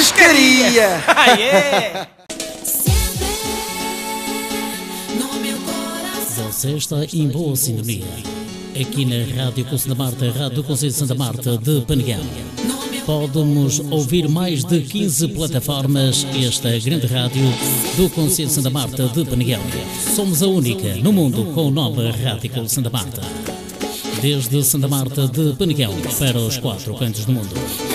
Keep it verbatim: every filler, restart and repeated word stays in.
pescaria! Ah, yeah. Você está em boa sintonia. Aqui na Rádio Conselho da Marta, Rádio do Conselho de Santa Marta de Penegal. Podemos ouvir mais de quinze plataformas. Esta grande rádio do Conselho de Santa Marta de Penegal. Somos a única no mundo com o nome Rádio Conselho de Santa Marta. Desde Santa Marta de Penegal para os quatro cantos do mundo.